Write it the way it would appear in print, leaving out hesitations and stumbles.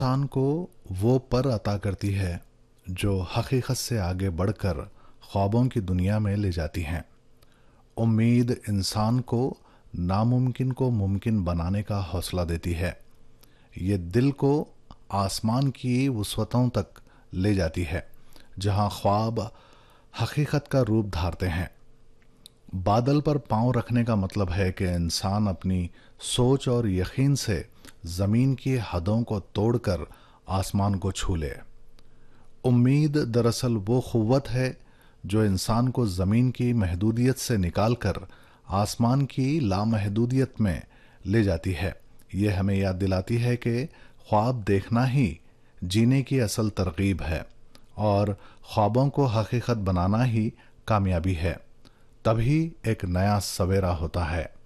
इंसान को वो पर अता करती है जो हकीकत से आगे बढ़कर ख्वाबों की दुनिया में ले जाती हैं। उम्मीद इंसान को नामुमकिन को मुमकिन बनाने का हौसला देती है। ये दिल को आसमान की वसअतों तक ले जाती है जहाँ ख्वाब हकीकत का रूप धारते हैं। बादल पर पांव रखने का मतलब है कि इंसान अपनी सोच और यकीन से ज़मीन की हदों को तोड़कर आसमान को छू ले। उम्मीद दरअसल वो क़ुव्वत है जो इंसान को ज़मीन की महदूदियत से निकालकर आसमान की लामहदूदियत में ले जाती है। ये हमें याद दिलाती है कि ख्वाब देखना ही जीने की असल तरगीब है और ख्वाबों को हकीकत बनाना ही कामयाबी है। तभी एक नया सवेरा होता है।